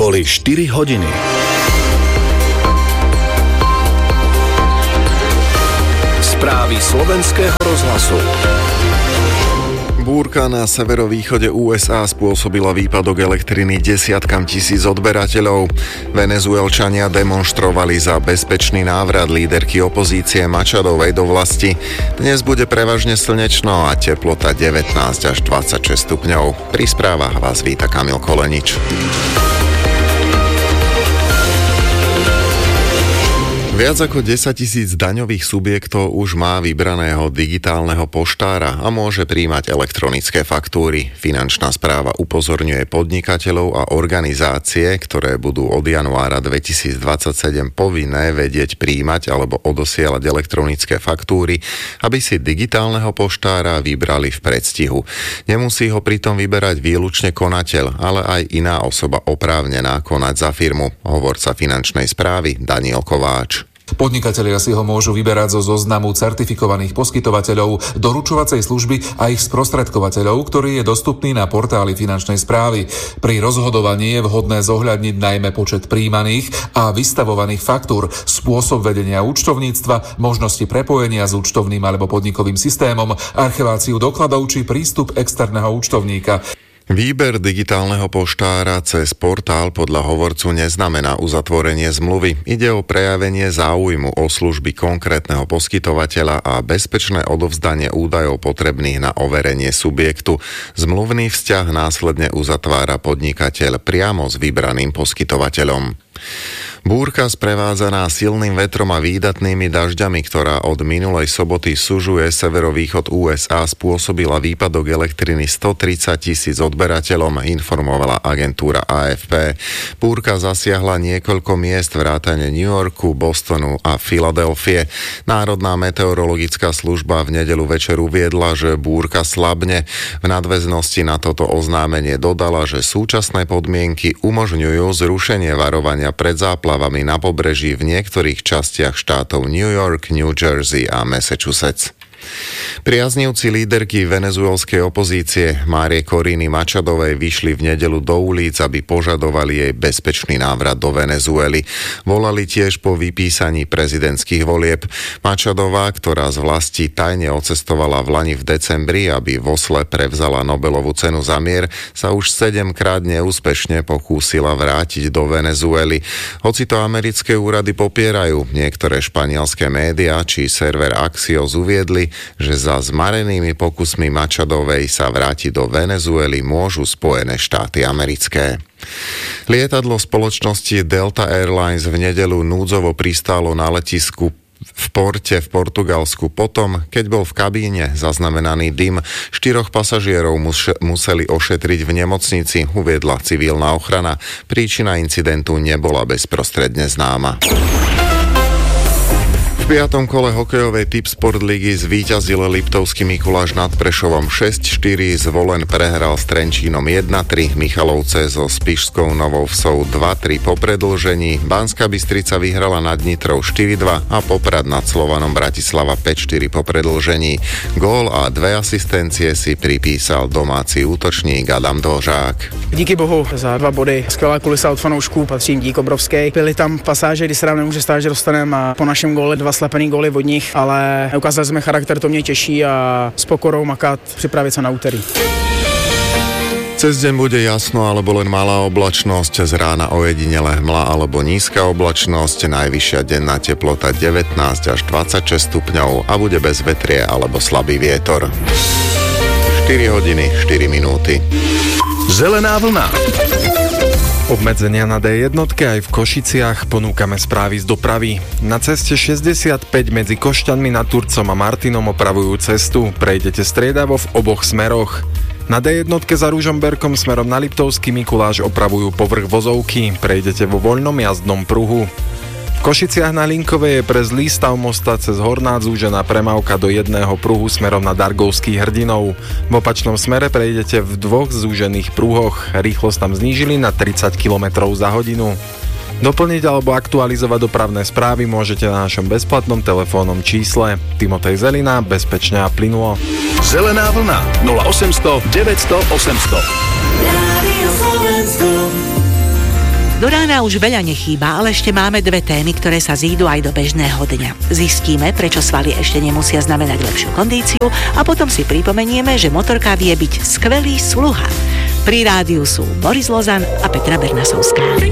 Boli 4 hodiny. Správy Slovenského rozhlasu. Búrka na severovýchode USA spôsobila výpadok elektriny desiatkam tisíc odberateľov. Venezuelčania demonštrovali za bezpečný návrat líderky opozície Machadovej do vlasti. Dnes bude prevažne slnečno a teplota 19 až 26 stupňov. Pri správach vás víta Kamil Kolenič. Viac ako 10 000 daňových subjektov už má vybraného digitálneho poštára a môže prijímať elektronické faktúry. Finančná správa upozorňuje podnikateľov a organizácie, ktoré budú od januára 2027 povinné vedieť prijímať alebo odosielať elektronické faktúry, aby si digitálneho poštára vybrali v predstihu. Nemusí ho pritom vyberať výlučne konateľ, ale aj iná osoba oprávnená konať za firmu, hovorca finančnej správy Daniel Kováč. Podnikatelia si ho môžu vyberať zo zoznamu certifikovaných poskytovateľov doručovacej služby a ich sprostredkovateľov, ktorý je dostupný na portáli finančnej správy. Pri rozhodovaní je vhodné zohľadniť najmä počet prijímaných a vystavovaných faktúr, spôsob vedenia účtovníctva, možnosti prepojenia s účtovným alebo podnikovým systémom, archiváciu dokladov či prístup externého účtovníka. Výber digitálneho poštára cez portál podľa hovorcu neznamená uzatvorenie zmluvy. Ide o prejavenie záujmu o služby konkrétneho poskytovateľa a bezpečné odovzdanie údajov potrebných na overenie subjektu. Zmluvný vzťah následne uzatvára podnikateľ priamo s vybraným poskytovateľom. Búrka sprevádzaná silným vetrom a výdatnými dažďami, ktorá od minulej soboty sužuje severovýchod USA, spôsobila výpadok elektriny 130 000 odberateľom, informovala agentúra AFP. Búrka zasiahla niekoľko miest vrátane New Yorku, Bostonu a Filadelfie. Národná meteorologická služba v nedeľu večer uviedla, že búrka slabne. V nadväznosti na toto oznámenie dodala, že súčasné podmienky umožňujú zrušenie varovania pred záplavami na pobreží v niektorých častiach štátov New York, New Jersey a Massachusetts. Priaznivci líderky venezuelskej opozície Márie Coriny Machadovej vyšli v nedeľu do ulic, aby požadovali jej bezpečný návrat do Venezuely. Volali tiež po vypísaní prezidentských volieb. Machadová, ktorá z vlasti tajne odcestovala v lani v decembri, aby v Osle prevzala Nobelovú cenu za mier, sa už 7-krát neúspešne pokúsila vrátiť do Venezuely. Hoci to americké úrady popierajú, niektoré španielské médiá či server Axios uviedli, že za zmarenými pokusmi Machadovej sa vrátiť do Venezuely môžu Spojené štáty americké. Lietadlo spoločnosti Delta Airlines v nedeľu núdzovo pristálo na letisku v Porte v Portugalsku potom, keď bol v kabíne zaznamenaný dym. 4 pasažierov museli ošetriť v nemocnici, uviedla civilná ochrana. Príčina incidentu nebola bezprostredne známa. V 5. kole hokejovej Tipsport ligy zvíťazil Liptovský Mikuláš nad Prešovom 6-4, Zvolen prehral s Trenčínom 1-3, Michalovce so Spišskou Novou Vsou 2-3 po predĺžení, Banská Bystrica vyhrala nad Nitrou 4-2 a Poprad nad Slovanom Bratislava 5-4 po predĺžení. Gól a 2 asistencie si pripísal domáci útočník Adam Dvořák. Díky bohu za 2 body. Skvělá kulisa od fanoušků, patří dík obrovský. Byly tam pasáže, kdy se nám nemůže stát, že dostaneme a po našem góle 2 slepený góly od nich, ale ukázali jsme charakter, to mě těší a s pokorou makat, připravit se na úterý. Cez deň bude jasno alebo len malá oblačnosť, z rána ojedinele hmla alebo nízka oblačnosť, najvyššia denná teplota 19 až 26 stupňov a bude bez vetrie alebo slabý vietor. 4 hodiny, 4 minúty. Zelená vlna. Obmedzenia na D1 aj v Košiciach, ponúkame správy z dopravy. Na ceste 65 medzi Košťanmi nad Turcom a Martinom opravujú cestu, prejdete striedavo v oboch smeroch. Na D1 za Ružomberkom smerom na Liptovský Mikuláš opravujú povrch vozovky, prejdete vo voľnom jazdnom pruhu. V Košiciach na Linkovej je pre zlý stav mosta cez Hornád zúžená premávka do jedného pruhu smerom na Dargovských Hrdinov. V opačnom smere prejdete v 2 zúžených pruhoch. Rýchlosť tam znížili na 30 km za hodinu. Doplniť alebo aktualizovať dopravné správy môžete na našom bezplatnom telefónnom čísle. Timotej Zelina, bezpečne a plynulo. Zelená vlna 0800 900 800. Zelená už veľa nechýba, ale ešte máme 2 témy, ktoré sa zídu aj do bežného dňa. Zistíme, prečo svaly ešte nemusia znamenať lepšiu kondíciu a potom si pripomenieme, že motorka vie byť skvelý sluha. Pri rádiu sú Boris Lozan a Petra Bernasovská.